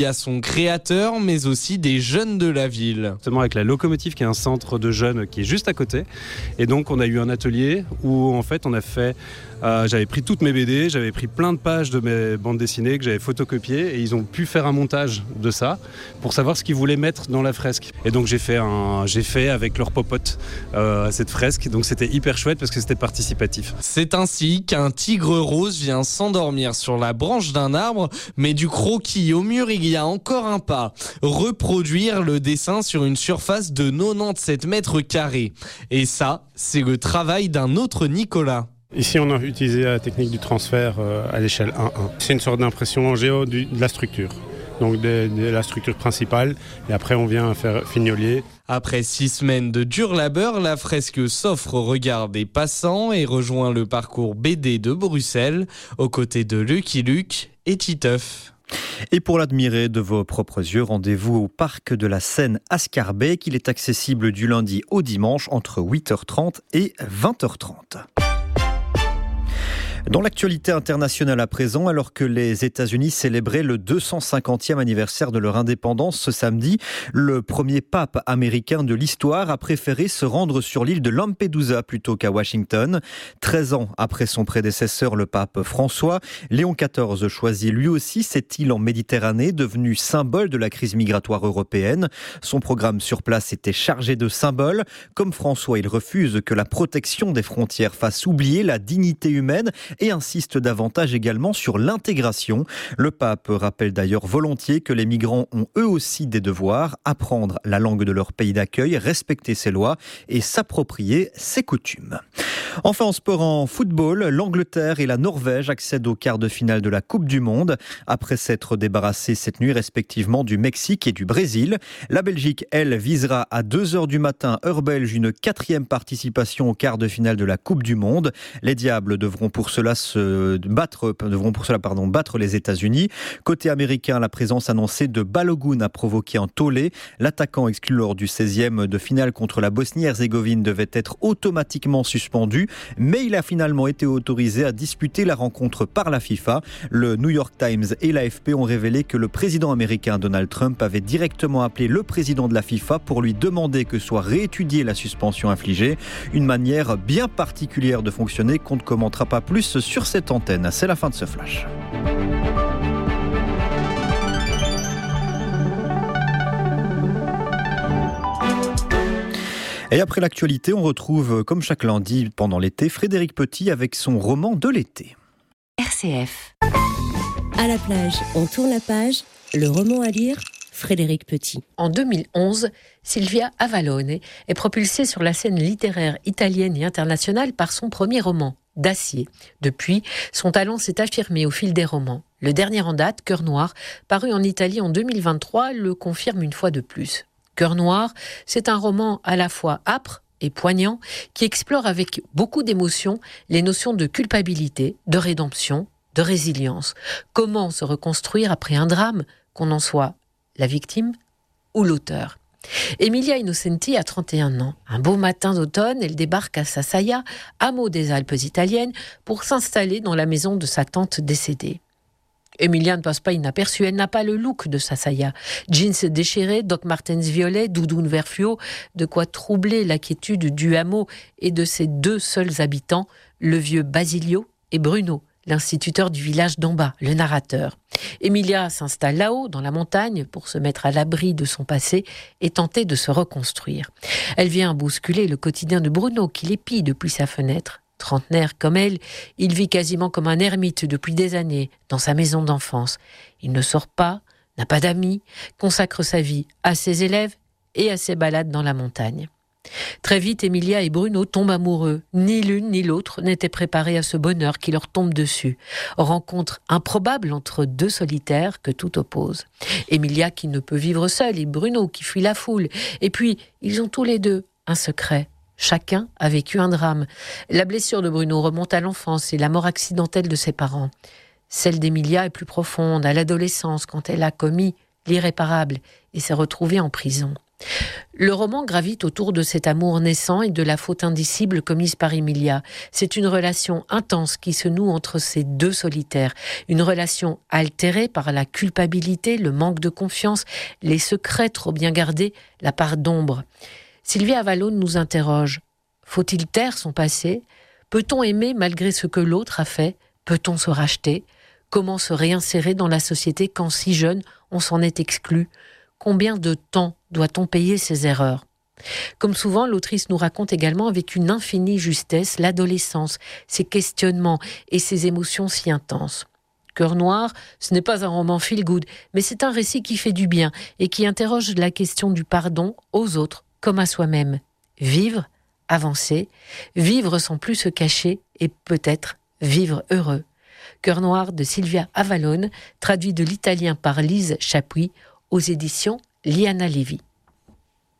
Il y a son créateur, mais aussi des jeunes de la ville. Justement avec la locomotive qui est un centre de jeunes qui est juste à côté. Et donc on a eu un atelier où en fait on a fait... j'avais pris toutes mes BD, j'avais pris plein de pages de mes bandes dessinées que j'avais photocopiées et ils ont pu faire un montage de ça pour savoir ce qu'ils voulaient mettre dans la fresque. Et donc j'ai fait avec leur popote cette fresque. Donc c'était hyper chouette parce que c'était participatif. C'est ainsi qu'un tigre rose vient s'endormir sur la branche d'un arbre, mais du croquis au mur, il y a encore un pas. Reproduire le dessin sur une surface de 97 mètres carrés. Et ça, c'est le travail d'un autre Nicolas. Ici, on a utilisé la technique du transfert à l'échelle 1-1. C'est une sorte d'impression en géo de la structure. Donc de la structure principale, et après on vient faire fignolier. Après 6 semaines de dur labeur, la fresque s'offre au regard des passants et rejoint le parcours BD de Bruxelles, aux côtés de Lucky Luke et Titeuf. Et pour l'admirer de vos propres yeux, rendez-vous au parc de la Seine à Scarbeck. Il est accessible du lundi au dimanche entre 8h30 et 20h30. Dans l'actualité internationale à présent, alors que les États-Unis célébraient le 250e anniversaire de leur indépendance ce samedi, le premier pape américain de l'histoire a préféré se rendre sur l'île de Lampedusa plutôt qu'à Washington. 13 ans après son prédécesseur, le pape François, Léon XIV choisit lui aussi cette île en Méditerranée, devenue symbole de la crise migratoire européenne. Son programme sur place était chargé de symboles. Comme François, il refuse que la protection des frontières fasse oublier la dignité humaine et insiste davantage également sur l'intégration. Le pape rappelle d'ailleurs volontiers que les migrants ont eux aussi des devoirs, apprendre la langue de leur pays d'accueil, respecter ses lois et s'approprier ses coutumes. Enfin en sport, en football, l'Angleterre et la Norvège accèdent au quart de finale de la Coupe du Monde. Après s'être débarrassés cette nuit respectivement du Mexique et du Brésil, la Belgique, elle, visera à 2h du matin, heure belge, une 4e participation au quart de finale de la Coupe du Monde. Les Diables devront pour cela battre les États-Unis. Côté américain, la présence annoncée de Balogun a provoqué un tollé. L'attaquant exclu lors du 16e de finale contre la Bosnie-Herzégovine devait être automatiquement suspendu, mais il a finalement été autorisé à disputer la rencontre par la FIFA. Le New York Times et l'AFP ont révélé que le président américain Donald Trump avait directement appelé le président de la FIFA pour lui demander que soit réétudiée la suspension infligée. Une manière bien particulière de fonctionner qu'on ne commentera pas plus sur cette antenne. C'est la fin de ce flash. Et après l'actualité, on retrouve, comme chaque lundi pendant l'été, Frédéric Petit avec son roman de l'été. RCF. À la plage, on tourne la page. Le roman à lire, Frédéric Petit. En 2011, Silvia Avallone est propulsée sur la scène littéraire italienne et internationale par son premier roman, D'acier. Depuis, son talent s'est affirmé au fil des romans. Le dernier en date, Cœur noir, paru en Italie en 2023, le confirme une fois de plus. Cœur noir, c'est un roman à la fois âpre et poignant qui explore avec beaucoup d'émotion les notions de culpabilité, de rédemption, de résilience. Comment se reconstruire après un drame, qu'on en soit la victime ou l'auteur. Emilia Innocenti a 31 ans. Un beau matin d'automne, elle débarque à Sasaia, hameau des Alpes italiennes, pour s'installer dans la maison de sa tante décédée. Emilia ne passe pas inaperçue, elle n'a pas le look de Sasaia. Jeans déchirés, Doc Martens violet, doudoune vert fluo, de quoi troubler la quiétude du hameau et de ses 2 seuls habitants, le vieux Basilio et Bruno, l'instituteur du village d'en bas, le narrateur. Emilia s'installe là-haut, dans la montagne, pour se mettre à l'abri de son passé et tenter de se reconstruire. Elle vient bousculer le quotidien de Bruno, qui l'épie depuis sa fenêtre. Trentenaire comme elle, il vit quasiment comme un ermite depuis des années dans sa maison d'enfance. Il ne sort pas, n'a pas d'amis, consacre sa vie à ses élèves et à ses balades dans la montagne. Très vite, Emilia et Bruno tombent amoureux. Ni l'une ni l'autre n'étaient préparés à ce bonheur qui leur tombe dessus. Rencontre improbable entre 2 solitaires que tout oppose. Emilia qui ne peut vivre seule et Bruno qui fuit la foule. Et puis, ils ont tous les deux un secret. Chacun a vécu un drame. La blessure de Bruno remonte à l'enfance et la mort accidentelle de ses parents. Celle d'Emilia est plus profonde, à l'adolescence, quand elle a commis l'irréparable et s'est retrouvée en prison. Le roman gravite autour de cet amour naissant et de la faute indicible commise par Emilia. C'est une relation intense qui se noue entre ces deux solitaires. Une relation altérée par la culpabilité, le manque de confiance, les secrets trop bien gardés, la part d'ombre. Sylvia Avallone nous interroge. Faut-il taire son passé ? Peut-on aimer malgré ce que l'autre a fait ? Peut-on se racheter ? Comment se réinsérer dans la société quand si jeune, on s'en est exclu ? Combien de temps doit-on payer ses erreurs ? Comme souvent, l'autrice nous raconte également avec une infinie justesse l'adolescence, ses questionnements et ses émotions si intenses. Cœur noir, ce n'est pas un roman feel-good, mais c'est un récit qui fait du bien et qui interroge la question du pardon aux autres comme à soi-même. Vivre, avancer, vivre sans plus se cacher et peut-être vivre heureux. Cœur noir de Sylvia Avallone, traduit de l'italien par Lise Chapuis, aux éditions Liana Levi.